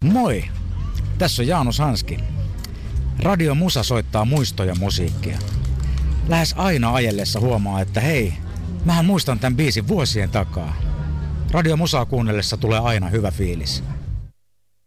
Moi! Tässä on Jaanus Hanski. Radio Musa soittaa muistoja musiikkia. Lähes aina ajellessa huomaa, että hei, mähän muistan tämän biisin vuosien takaa. Radio Musaa kuunnellessa tulee aina hyvä fiilis.